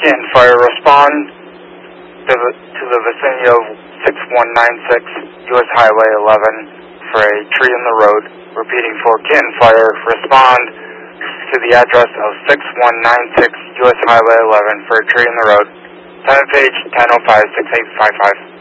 Canton Fire, respond to the vicinity of 6196 US Highway 11 for a tree in the road. Repeating, for Canton Fire, respond to the address of 6196 US Highway 11 for a tree in the road. Time of page 10:05, 6855.